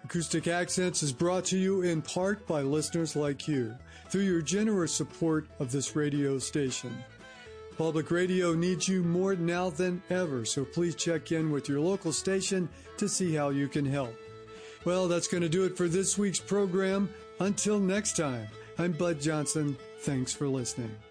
Acoustic Accents is brought to you in part by listeners like you through your generous support of this radio station. Public radio needs you more now than ever, so please check in with your local station to see how you can help. Well, that's going to do it for this week's program. Until next time, I'm Bud Johnson. Thanks for listening.